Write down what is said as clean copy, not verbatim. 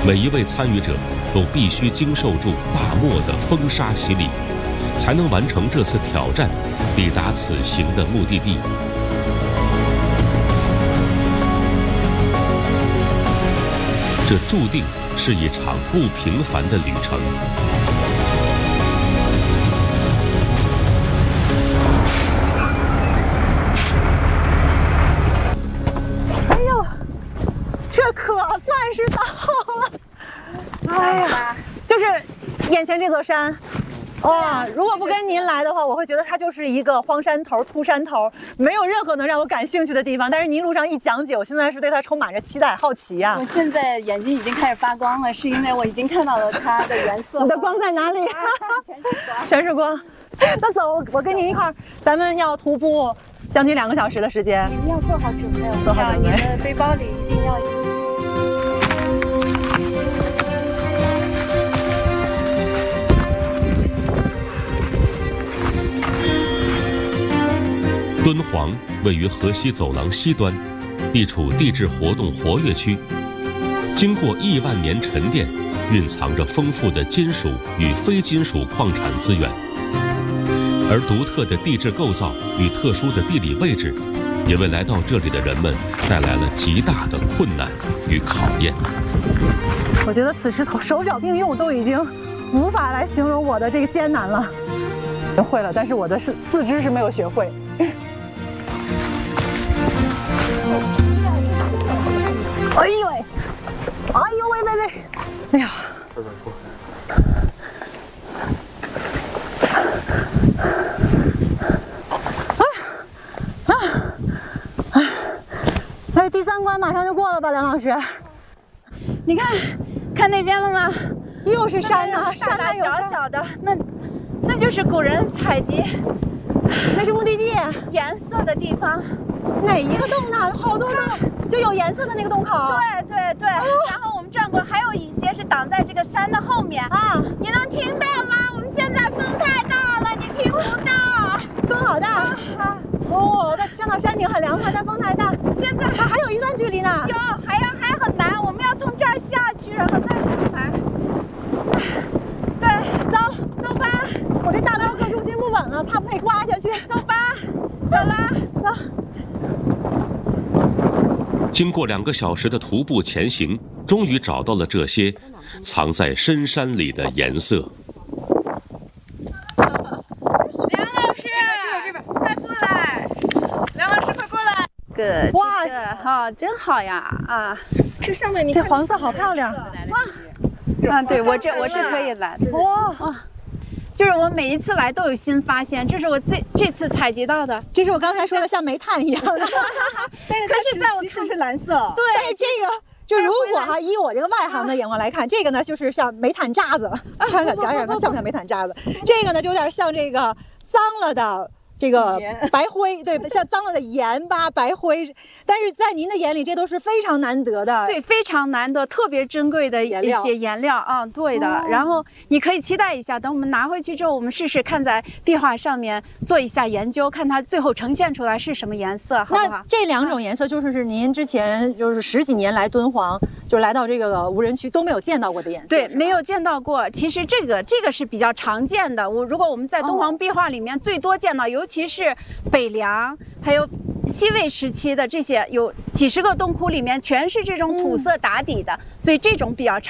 每一位参与者都必须经受住大漠的风沙洗礼，才能完成这次挑战，抵达此行的目的地。这注定是一场不平凡的旅程。 哎呦，这可算是到了！哎呀，就是眼前这座山。哇！如果不跟您来的话，我会觉得它就是一个荒山头、秃山头，没有任何能让我感兴趣的地方。但是您路上一讲解，我现在是对它充满着期待、好奇呀。 我现在眼睛已经开始发光了，是因为我已经看到了它的原色。 你的光在哪里？ 全是光， 全是光。那走，我跟您一块儿，咱们要徒步将近2个小时的时间。 你们要做好准备， 做好准备。 你的背包里一定要。 敦煌位于河西走廊西端，地处地质活动活跃区，经过亿万年沉淀，蕴藏着丰富的金属与非金属矿产资源。而独特的地质构造与特殊的地理位置，也为来到这里的人们带来了极大的困难与考验。 我觉得此时手脚并用都已经无法来形容我的这个艰难了。学会了，但是我的四肢是没有学会。哎呦喂！哎呦喂喂喂！哎呀！哎，第3关马上就过了吧，梁老师？ 你看那边了吗？ 又是山呐， 大大小小的，那就是古人采集， 那是目的地， 颜色的地方。 哪一个洞呢？好多洞，就有颜色的那个洞口。 对。然后我们转过，还有一些是挡在这个山的后面啊。你能听到吗？我们现在风太大了，你听不到。 风好大。哦，那上到山顶很凉快，但风太大。 现在还有一段距离呢。 有，还很难，我们要从这儿下去，然后再上来。对，走吧。 我这大包个重心不稳了，怕被刮下去。 走吧，走啦， 走。 经过2个小时的徒步前行，终于找到了这些藏在深山里的颜色。 梁老师，这边，快过来！梁老师，快过来！ 哇，好，真好呀！啊， 这上面你这黄色好漂亮！ 哇，对我是可以来的。哇，就是我每一次来都有新发现，这是我这次采集到的。 这是我刚才说的像煤炭一样的， 但是它在我其实是蓝色。 对， 但是这个就如果以我这个外行的眼光来看，这个呢就是像煤炭渣子，看看像不像煤炭渣子？这个呢就有点像这个脏了的。这个白灰，对，像脏了的盐巴、白灰，但是在您的眼里，这都是非常难得的， 对，非常难得、特别珍贵的一些颜料啊，对的。然后你可以期待一下，等我们拿回去之后，我们试试看在壁画上面做一下研究，看它最后呈现出来是什么颜色，好不好？ 那这2种颜色就是您之前就是10几年来敦煌，就是来到这个无人区都没有见到过的颜色。 对，没有见到过。其实这个是比较常见的。如果我们在敦煌壁画里面最多见到，尤其是北凉还有西魏时期的这些，有几10个洞窟里面全是这种土色打底的，所以这种比较常见。